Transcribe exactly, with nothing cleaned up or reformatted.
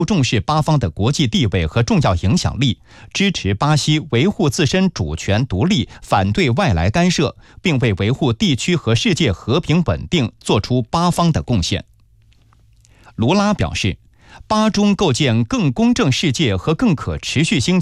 重视巴方的国际地位和重要影响力，支持巴西维护自身主权独立，反对外来干涉，并为维护地区和世界和平稳定做出巴方的贡献。卢拉表示，巴中构建更公正世界和更可持续兴